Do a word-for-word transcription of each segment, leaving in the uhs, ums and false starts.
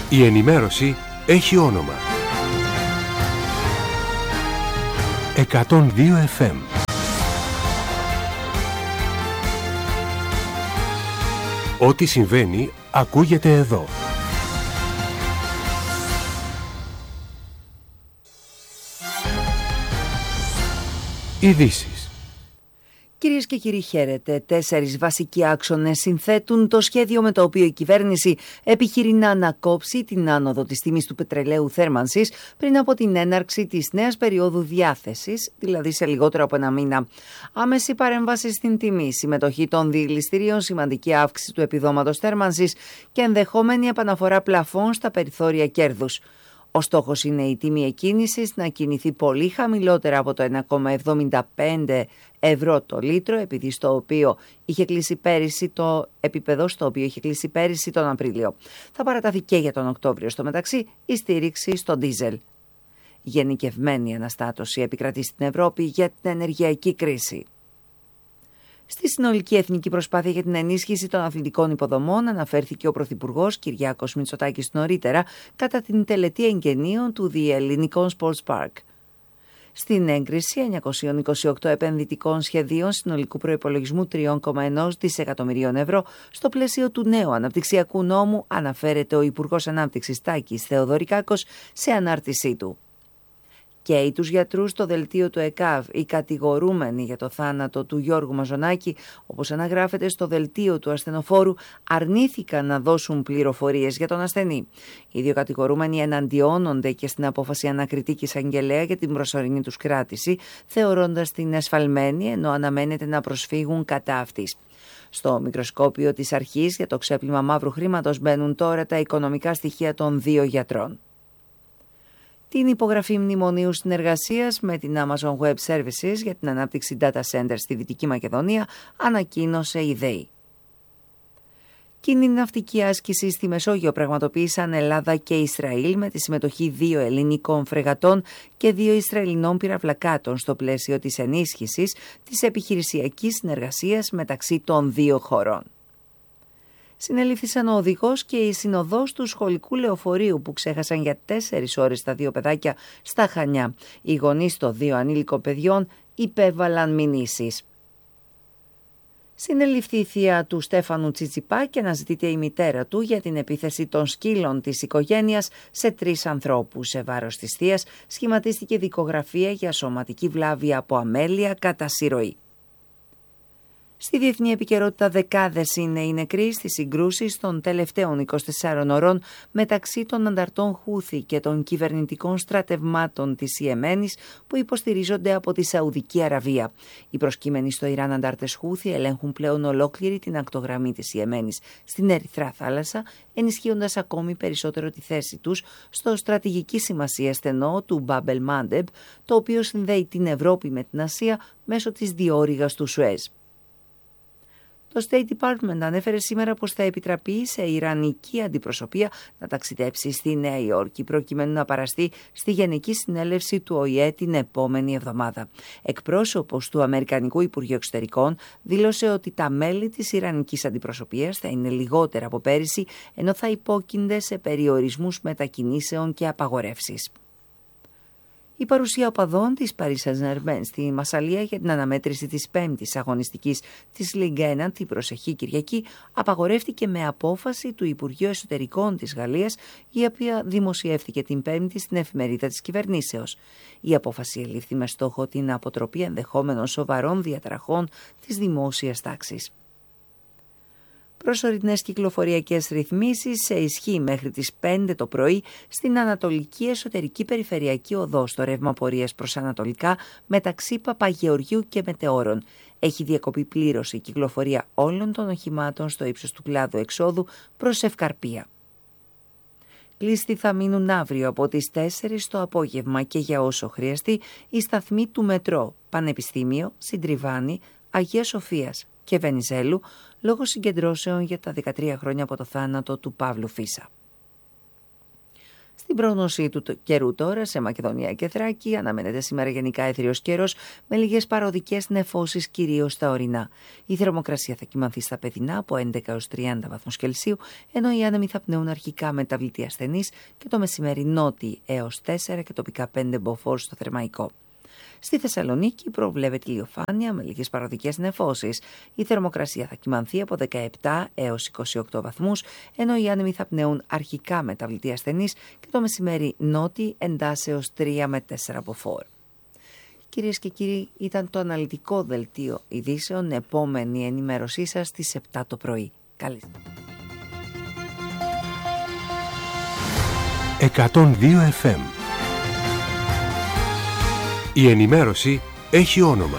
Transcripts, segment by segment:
Η ενημέρωση έχει όνομα. εκατόν δύο εφ εμ. Ό,τι συμβαίνει ακούγεται εδώ. Ειδήσεις. Κυρίες και κύριοι, χαίρετε. Τέσσερις βασικοί άξονες συνθέτουν το σχέδιο με το οποίο η κυβέρνηση επιχειρεί να ανακόψει την άνοδο της τιμής του πετρελαίου θέρμανσης πριν από την έναρξη της νέας περίοδου διάθεσης, δηλαδή σε λιγότερο από ένα μήνα. Άμεση παρέμβαση στην τιμή, συμμετοχή των διελιστηρίων, σημαντική αύξηση του επιδόματος θέρμανσης και ενδεχόμενη επαναφορά πλαφών στα περιθώρια κέρδους. Ο στόχος είναι η τιμή εκκίνησης να κινηθεί πολύ χαμηλότερα από το ένα κόμμα εβδομήντα πέντε ευρώ το λίτρο, επειδή στο οποίο είχε κλείσει πέρυσι το επίπεδο στο οποίο είχε κλείσει πέρυσι τον Απρίλιο. Θα παραταθεί και για τον Οκτώβριο στο μεταξύ η στήριξη στο ντίζελ. Γενικευμένη αναστάτωση επικρατεί στην Ευρώπη για την ενεργειακή κρίση. Στη συνολική εθνική προσπάθεια για την ενίσχυση των αθλητικών υποδομών αναφέρθηκε ο Πρωθυπουργός Κυριάκος Μητσοτάκης νωρίτερα κατά την τελετή εγγενείων του Διελληνικών Sports Park. Στην έγκριση εννιακόσια είκοσι οκτώ επενδυτικών σχεδίων συνολικού προϋπολογισμού τρία κόμμα ένα δισεκατομμυρίων ευρώ στο πλαίσιο του νέου αναπτυξιακού νόμου, αναφέρεται ο Υπουργός Ανάπτυξης Τάκης Θεοδωρικάκος σε ανάρτησή του. Καίει τους γιατρούς στο δελτίο του ΕΚΑΒ. Οι κατηγορούμενοι για το θάνατο του Γιώργου Μαζονάκη, όπως αναγράφεται στο δελτίο του ασθενοφόρου, αρνήθηκαν να δώσουν πληροφορίες για τον ασθενή. Οι δύο κατηγορούμενοι εναντιώνονται και στην απόφαση ανακριτική εισαγγελέα για την προσωρινή τους κράτηση, θεωρώντας την εσφαλμένη, ενώ αναμένεται να προσφύγουν κατά αυτής. Στο μικροσκόπιο της αρχής για το ξέπλυμα μαύρου χρήματος μπαίνουν τώρα τα οικονομικά στοιχεία των δύο γιατρών. Την υπογραφή μνημονίου συνεργασίας με την Amazon Web Services για την ανάπτυξη data centers στη Δυτική Μακεδονία ανακοίνωσε η ΔΕΗ. Κοινή ναυτική άσκηση στη Μεσόγειο πραγματοποίησαν Ελλάδα και Ισραήλ με τη συμμετοχή δύο ελληνικών φρεγατών και δύο Ισραηλινών πυραυλακάτων στο πλαίσιο της ενίσχυσης της επιχειρησιακής συνεργασίας μεταξύ των δύο χωρών. Συνελήφθησαν ο οδηγός και η συνοδός του σχολικού λεωφορείου που ξέχασαν για τέσσερις ώρες τα δύο παιδάκια στα Χανιά. Οι γονείς των δύο ανήλικων παιδιών υπέβαλαν μηνύσεις. Συνελήφθη η θεία του Στέφανου Τσιτσιπά και αναζητείται η μητέρα του για την επίθεση των σκύλων της οικογένειας σε τρεις ανθρώπους. Σε βάρος της θείας σχηματίστηκε δικογραφία για σωματική βλάβη από αμέλεια κατά συρροή. Στη διεθνή επικαιρότητα, δεκάδες είναι οι νεκροί στις συγκρούσεις των τελευταίων είκοσι τεσσάρων ωρών μεταξύ των ανταρτών Χούθη και των κυβερνητικών στρατευμάτων της Ιεμένης που υποστηρίζονται από τη Σαουδική Αραβία. Οι προσκύμενοι στο Ιράν αντάρτες Χούθη ελέγχουν πλέον ολόκληρη την ακτογραμμή της Ιεμένης στην Ερυθρά θάλασσα, ενισχύοντας ακόμη περισσότερο τη θέση τους στο στρατηγική σημασία στενό του Μπάμπελ Μάντεμπ, το οποίο συνδέει την Ευρώπη με την Ασία μέσω της διόρυγας του Σουέζ. Το State Department ανέφερε σήμερα πως θα επιτραπεί σε ιρανική αντιπροσωπεία να ταξιδέψει στη Νέα Υόρκη προκειμένου να παραστεί στη Γενική Συνέλευση του Ο Η Ε την επόμενη εβδομάδα. Εκπρόσωπος του Αμερικανικού Υπουργείου Εξωτερικών δήλωσε ότι τα μέλη της ιρανικής αντιπροσωπείας θα είναι λιγότερα από πέρυσι, ενώ θα υπόκεινται σε περιορισμούς μετακινήσεων και απαγορεύσεις. Η παρουσία οπαδών της Paris Saint-Germain στη Μασσαλία για την αναμέτρηση της πέμπτης αγωνιστικής της Ligue ένα την προσεχή Κυριακή απαγορεύτηκε με απόφαση του Υπουργείου Εσωτερικών της Γαλλίας, η οποία δημοσιεύθηκε την Πέμπτη στην εφημερίδα της κυβερνήσεως. Η απόφαση ελήφθη με στόχο την αποτροπή ενδεχόμενων σοβαρών διαταραχών της δημόσιας τάξης. Προσωρινές κυκλοφοριακές ρυθμίσεις σε ισχύ μέχρι τις πέντε το πρωί στην Ανατολική Εσωτερική Περιφερειακή Οδό στο ρεύμα πορείας προς Ανατολικά μεταξύ Παπαγεωργίου και Μετεώρων. Έχει διακοπεί πλήρως η κυκλοφορία όλων των οχημάτων στο ύψος του κλάδου εξόδου προς Ευκαρπία. Κλειστοί θα μείνουν αύριο από τις τέσσερις το απόγευμα και για όσο χρειαστεί οι σταθμοί του Μετρό, Πανεπιστήμιο, Συντριβάνη, Αγία Σοφίας και Βενιζέλου λόγω συγκεντρώσεων για τα δεκατρία χρόνια από το θάνατο του Παύλου Φίσα. Στην πρόγνωση του καιρού τώρα σε Μακεδονία και Θράκη αναμένεται σήμερα γενικά έθριος καιρός με λίγες παροδικές νεφώσεις κυρίως στα ορεινά. Η θερμοκρασία θα κυμανθεί στα παιδινά από έντεκα έως τριάντα βαθμούς Κελσίου, ενώ οι άνεμοι θα πνέουν αρχικά μεταβλητή ασθενείς και το μεσημέρι νότιοι έως τέσσερα και τοπικά πέντε μποφόρ στο Θερμαϊκό. Στη Θεσσαλονίκη προβλέπεται ηλιοφάνεια με λίγες παροδικές νεφώσεις. Η θερμοκρασία θα κυμανθεί από δεκαεπτά έως είκοσι οκτώ βαθμούς, ενώ οι άνεμοι θα πνέουν αρχικά μεταβλητή ασθενείς και το μεσημέρι νότιοι εντάσσεως τρία με τέσσερα μποφόρ. Κυρίες και κύριοι, ήταν το αναλυτικό δελτίο ειδήσεων. Επόμενη ενημέρωσή σας στις επτά το πρωί. Καλή. εκατόν δύο εφ εμ. Η ενημέρωση έχει όνομα.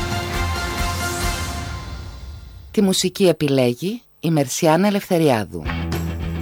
Τη μουσική επιλέγει η Μερσιάνα Ελευθεριάδου.